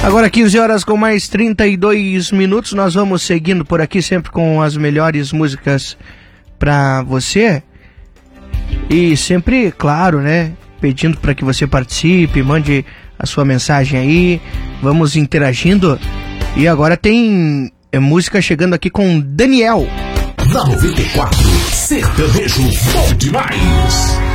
Agora 15 horas com mais 32 minutos, nós vamos seguindo por aqui sempre com as melhores músicas pra você. E sempre, claro, né, pedindo para que você participe, mande a sua mensagem aí, vamos interagindo. E agora tem música chegando aqui com Daniel. Na 94, sertanejo bom demais.